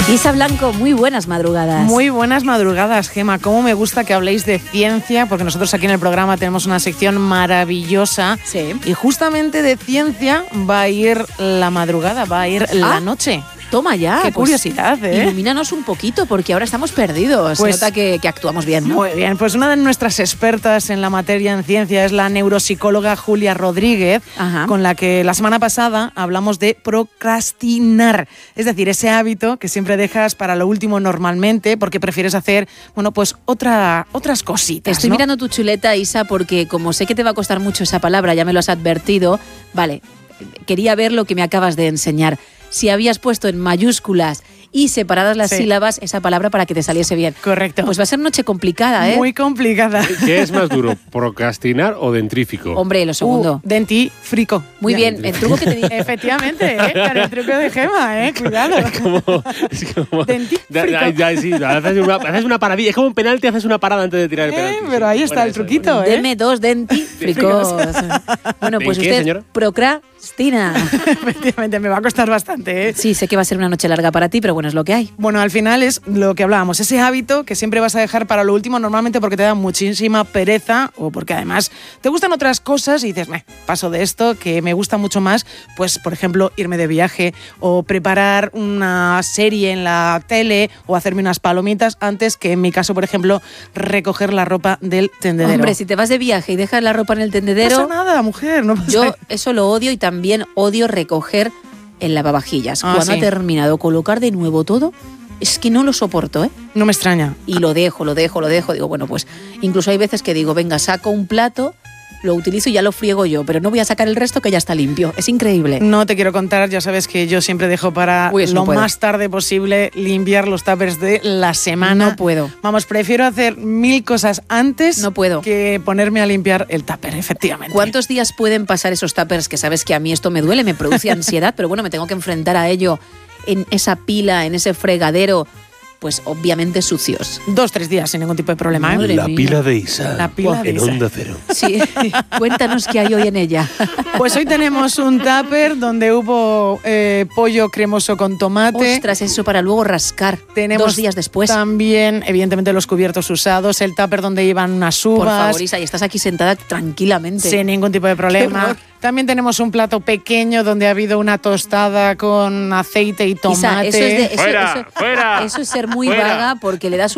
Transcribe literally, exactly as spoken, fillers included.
Isa Blanco, muy buenas madrugadas. Muy buenas madrugadas, Gema. Cómo me gusta que habléis de ciencia, porque nosotros aquí en el programa tenemos una sección maravillosa. Sí. Y justamente de ciencia va a ir la madrugada, va a ir ah, la noche. Toma ya. Qué pues, curiosidad, ¿eh? Ilumínanos un poquito, porque ahora estamos perdidos. Pues, Se nota que, que actuamos bien, ¿no? Muy bien. Pues una de nuestras expertas en la materia en ciencia es la neuropsicóloga Julia Rodríguez, Ajá. con la que la semana pasada hablamos de procrastinar. Es decir, ese hábito que siempre dejas para lo último normalmente porque prefieres hacer, bueno, pues otra, otras cositas, Estoy ¿no? mirando tu chuleta, Isa, porque como sé que te va a costar mucho esa palabra, ya me lo has advertido. Vale, quería ver lo que me acabas de enseñar. Si habías puesto en mayúsculas y separadas las sí. sílabas esa palabra para que te saliese bien. Correcto. Pues va a ser noche complicada, ¿eh? Muy complicada. ¿Qué es más duro, procrastinar o dentrífico? Hombre, lo segundo. Uh, dentífrico. Muy Ya. bien, el truco que te dije. Efectivamente, ¿eh? Con el truco de Gema, ¿eh? Cuidado. Es como... Es como Dentífrico. da, da, sí, haces, una, haces una paradilla. Es como un penalti, haces una parada antes de tirar el penalti. Eh, pero ahí está Bueno, el eso, truquito, bueno. ¿eh? Deme dos dentífricos. Bueno, pues ¿En qué, usted señora? procrastina. Efectivamente, me va a costar bastante, ¿eh? Sí, sé que va a ser una noche larga para ti, pero bueno, es lo que hay. Bueno, al final es lo que hablábamos, ese hábito que siempre vas a dejar para lo último, normalmente porque te da muchísima pereza o porque además te gustan otras cosas y dices, meh, paso de esto, que me gusta mucho más, pues por ejemplo, irme de viaje o preparar una serie en la tele o hacerme unas palomitas antes que en mi caso, por ejemplo, recoger la ropa del tendedero. Hombre, si te vas de viaje y dejas la ropa en el tendedero, no pasa nada, mujer, no pasa yo nada. eso lo odio y también odio recoger el lavavajillas. Ah, Cuando sí. ha terminado colocar de nuevo todo, es que no lo soporto, ¿eh? No me extraña. Y lo dejo, lo dejo, lo dejo. Digo, bueno, pues incluso hay veces que digo, venga, saco un plato, lo utilizo y ya lo friego yo, pero no voy a sacar el resto que ya está limpio. Es increíble. No te quiero contar, ya sabes que yo siempre dejo para Uy, eso lo no puedo. más tarde posible limpiar los tuppers de la semana. No puedo. Vamos, prefiero hacer mil cosas antes No puedo. que ponerme a limpiar el tupper, efectivamente. ¿Cuántos días pueden pasar esos tuppers? Que sabes que a mí esto me duele, me produce ansiedad, pero bueno, me tengo que enfrentar a ello en esa pila, en ese fregadero, pues obviamente sucios. Dos, tres días sin ningún tipo de problema, ¿eh? Madre La mía. pila de Isa. La pila de en Isa. Onda Cero. Sí, cuéntanos qué hay hoy en ella. Pues hoy tenemos un tupper donde hubo eh, pollo cremoso con tomate. Ostras, eso para luego rascar Tenemos dos días después. también, evidentemente, los cubiertos usados, el tupper donde iban unas uvas. Por favor, Isa, y estás aquí sentada tranquilamente. Sin ningún tipo de Qué problema. horror. También tenemos un plato pequeño donde ha habido una tostada con aceite y tomate. Isa, eso es, de, eso, Fuera, eso- fuera, eso es ser muy fuera. vaga porque le das